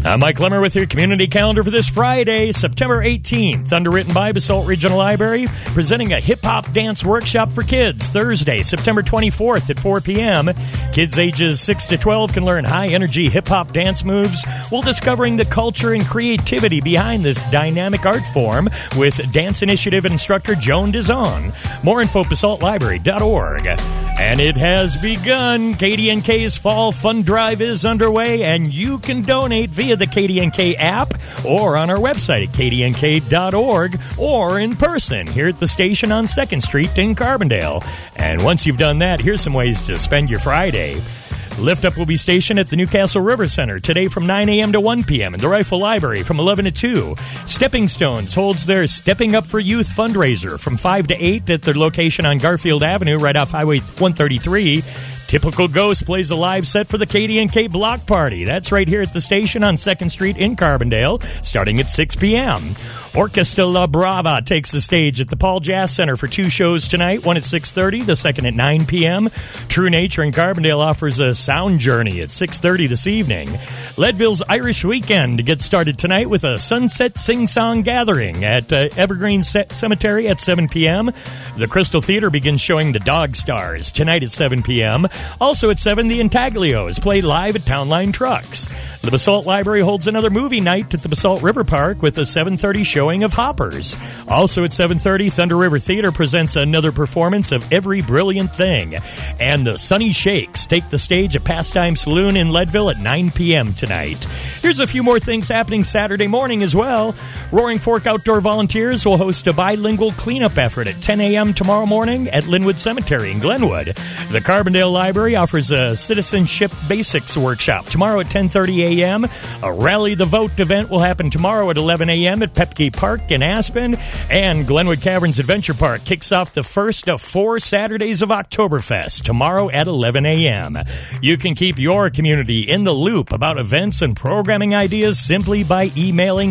I'm Mike Lemmer with your community calendar for this Friday, September 18th. Underwritten by Basalt Regional Library, presenting a hip-hop dance workshop for kids. Thursday, September 24th at 4 p.m. Kids ages 6 to 12 can learn high-energy hip-hop dance moves while discovering the culture and creativity behind this dynamic art form with Dance Initiative instructor Joan Dizon. More info, basaltlibrary.org. And it has begun. KDNK's Fall Fund Drive is underway, and you can donate via the KDNK app or on our website at kdnk.org or in person here at the station on 2nd Street in Carbondale. And once you've done that, here's some ways to spend your Friday. Lift Up will be stationed at the Newcastle River Center today from 9 a.m. to 1 p.m. and the Rifle Library from 11 to 2. Stepping Stones holds their Stepping Up for Youth fundraiser from 5 to 8 at their location on Garfield Avenue right off Highway 133. Typical Ghost plays a live set for the KDNK Block Party. That's right here at the station on 2nd Street in Carbondale, starting at 6 p.m. Orchestra La Brava takes the stage at the Paul Jazz Center for 2 shows tonight, one at 6:30, the second at 9 p.m. True Nature in Carbondale offers a sound journey at 6:30 this evening. Leadville's Irish Weekend gets started tonight with a sunset sing-song gathering at Evergreen Cemetery at 7 p.m. The Crystal Theater begins showing The Dog Stars tonight at 7 p.m. Also at 7, the Intaglios play live at Town Line Trucks. The Basalt Library holds another movie night at the Basalt River Park with a 7:30 showing of Hoppers. Also at 7:30, Thunder River Theater presents another performance of Every Brilliant Thing. And the Sunny Shakes take the stage at Pastime Saloon in Leadville at 9 p.m. tonight. Here's a few more things happening Saturday morning as well. Roaring Fork Outdoor Volunteers will host a bilingual cleanup effort at 10 a.m. tomorrow morning at Linwood Cemetery in Glenwood. The Carbondale Library offers a Citizenship Basics workshop tomorrow at 10:30 a.m. A Rally the Vote event will happen tomorrow at 11 a.m. at Pepke Park in Aspen. And Glenwood Caverns Adventure Park kicks off the first of 4 Saturdays of Oktoberfest tomorrow at 11 a.m. You can keep your community in the loop about events and programming ideas simply by emailing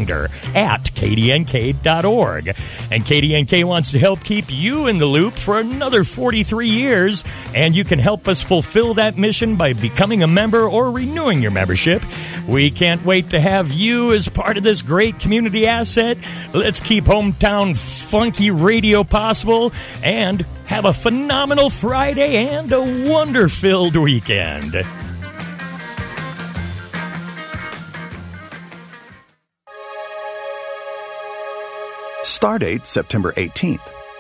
calendar@kdnk.org. And KDNK wants to help keep you in the loop for another 43 years, and you can help us fulfill that mission by becoming a member or renewing your membership. We can't wait to have you as part of this great community asset. Let's keep hometown funky radio possible and have a phenomenal Friday and a wonder-filled weekend. Stardate, September 18th.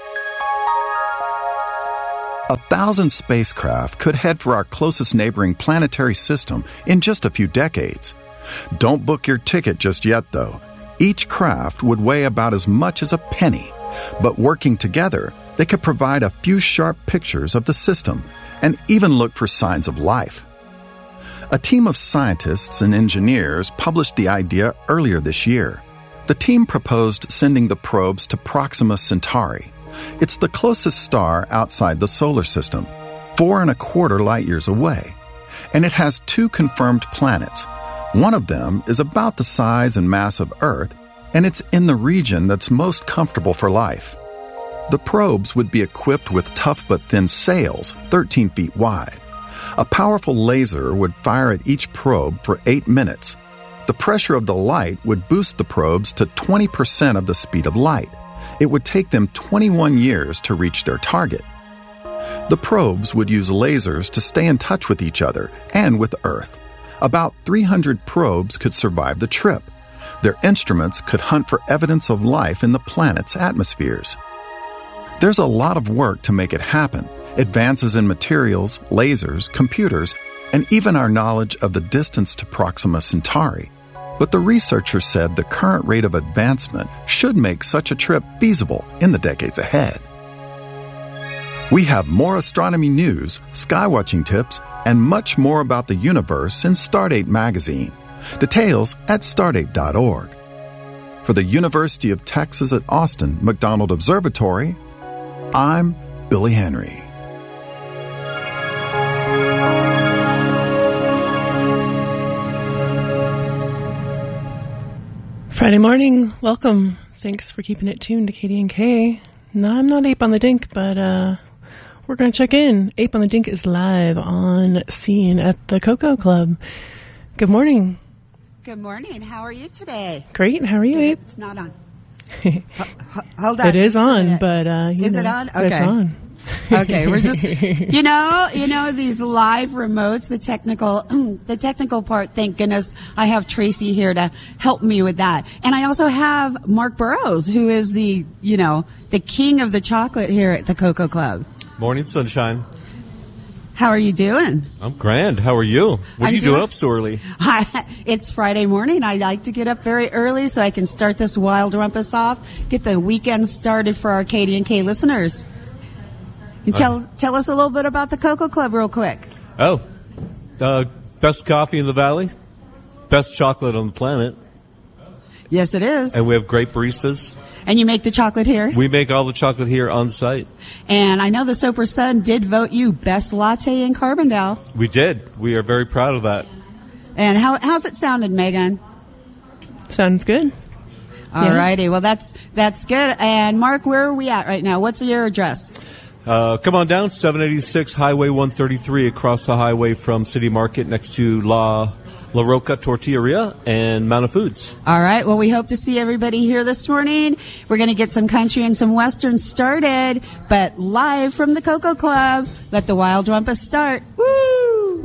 1,000 spacecraft could head for our closest neighboring planetary system in just a few decades. Don't book your ticket just yet, though. Each craft would weigh about as much as a penny, but working together, they could provide a few sharp pictures of the system and even look for signs of life. A team of scientists and engineers published the idea earlier this year. The team proposed sending the probes to Proxima Centauri. It's the closest star outside the solar system, 4.25 light years away, and it has 2 confirmed planets. One of them is about the size and mass of Earth, and it's in the region that's most comfortable for life. The probes would be equipped with tough but thin sails, 13 feet wide. A powerful laser would fire at each probe for 8 minutes. The pressure of the light would boost the probes to 20% of the speed of light. It would take them 21 years to reach their target. The probes would use lasers to stay in touch with each other and with Earth. About 300 probes could survive the trip. Their instruments could hunt for evidence of life in the planet's atmospheres. There's a lot of work to make it happen. Advances in materials, lasers, computers, and even our knowledge of the distance to Proxima Centauri. But the researchers said the current rate of advancement should make such a trip feasible in the decades ahead. We have more astronomy news, skywatching tips, and much more about the universe in Stardate magazine. Details at stardate.org. For the University of Texas at Austin McDonald Observatory, I'm Billy Henry. Friday morning, welcome. Thanks for keeping it tuned to KDNK. No, I'm not Ape on the Dink, but we're going to check in. Ape on the Dink is live on scene at the Cocoa Club. Good morning, Good morning. How are you today? Great. How are you, Abe? It's not on. Hold on. It is on, but is it on? Okay. It's on. Okay, we're just you know these live remotes, the technical part. Thank goodness I have Tracy here to help me with that, and I also have Mark Burrows, who is the king of the chocolate here at the Cocoa Club. Morning, sunshine. How are you doing? I'm grand. How are you? What are you doing up so early? It's Friday morning. I like to get up very early so I can start this wild rumpus off, get the weekend started for our KDNK listeners. And tell us a little bit about the Cocoa Club real quick. Oh, best coffee in the valley, best chocolate on the planet. Yes, it is. And we have great baristas. And you make the chocolate here? We make all the chocolate here on site. And I know the Soper Sun did vote you best latte in Carbondale. We did. We are very proud of that. And how's it sounded, Megan? Sounds good. All righty. Well, that's good. And Mark, where are we at right now? What's your address? Come on down, 786 Highway 133, across the highway from City Market next to La Roca Tortilleria and Mountain Foods. All right. Well, we hope to see everybody here this morning. We're going to get some country and some western started, but live from the Cocoa Club. Let the wild rumpus start. Woo!